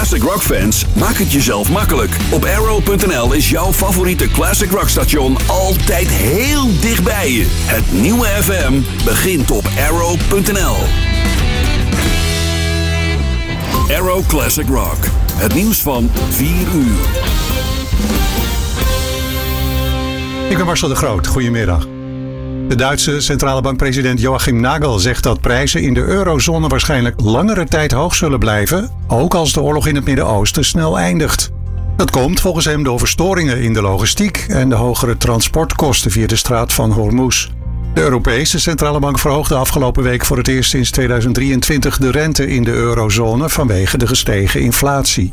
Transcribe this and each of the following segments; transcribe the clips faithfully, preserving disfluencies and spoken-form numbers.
Classic Rock fans, maak het jezelf makkelijk. Op Arrow punt n l is jouw favoriete Classic Rock station altijd heel dichtbij je. Het nieuwe F M begint op Arrow punt n l. Arrow Classic Rock. Het nieuws van vier uur. Ik ben Marcel de Groot. Goedemiddag. De Duitse centrale bankpresident Joachim Nagel zegt dat prijzen in de eurozone waarschijnlijk langere tijd hoog zullen blijven, ook als de oorlog in het Midden-Oosten snel eindigt. Dat komt volgens hem door verstoringen in de logistiek en de hogere transportkosten via de straat van Hormuz. De Europese centrale bank verhoogde afgelopen week voor het eerst sinds tweeduizend drieëntwintig de rente in de eurozone vanwege de gestegen inflatie.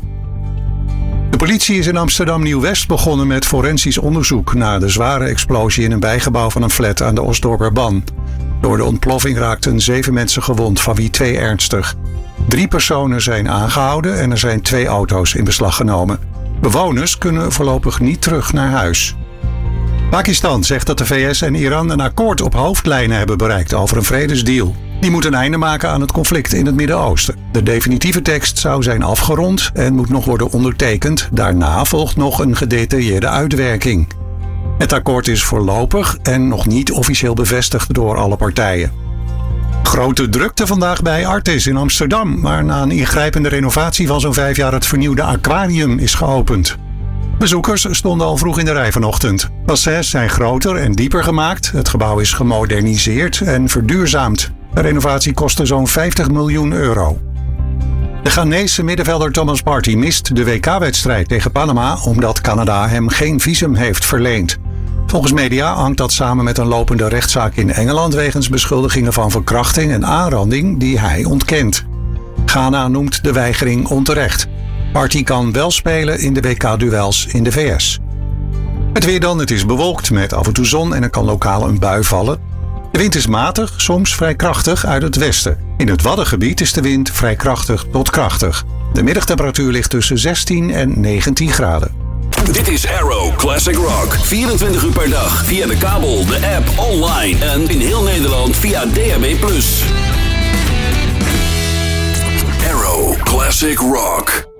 De politie is in Amsterdam Nieuw-West begonnen met forensisch onderzoek na de zware explosie in een bijgebouw van een flat aan de Osdorperban. Door de ontploffing raakten zeven mensen gewond, van wie twee ernstig. Drie personen zijn aangehouden en er zijn twee auto's in beslag genomen. Bewoners kunnen voorlopig niet terug naar huis. Pakistan zegt dat de V S en Iran een akkoord op hoofdlijnen hebben bereikt over een vredesdeal. Die moet een einde maken aan het conflict in het Midden-Oosten. De definitieve tekst zou zijn afgerond en moet nog worden ondertekend. Daarna volgt nog een gedetailleerde uitwerking. Het akkoord is voorlopig en nog niet officieel bevestigd door alle partijen. Grote drukte vandaag bij Artis in Amsterdam, waar na een ingrijpende renovatie van zo'n vijf jaar het vernieuwde aquarium is geopend. Bezoekers stonden al vroeg in de rij vanochtend. Bassins zijn groter en dieper gemaakt. Het gebouw is gemoderniseerd en verduurzaamd. De renovatie kostte zo'n vijftig miljoen euro. De Ghanese middenvelder Thomas Partey mist de W K-wedstrijd tegen Panama omdat Canada hem geen visum heeft verleend. Volgens media hangt dat samen met een lopende rechtszaak in Engeland wegens beschuldigingen van verkrachting en aanranding die hij ontkent. Ghana noemt de weigering onterecht. Partey kan wel spelen in de W K-duels in de V S. Het weer dan, het is bewolkt met af en toe zon en er kan lokaal een bui vallen. De wind is matig, soms vrij krachtig uit het westen. In het Waddengebied is de wind vrij krachtig tot krachtig. De middagtemperatuur ligt tussen zestien en negentien graden. Dit is Arrow Classic Rock. vierentwintig uur per dag via de kabel, de app, online en in heel Nederland via D A B plus. Arrow Classic Rock.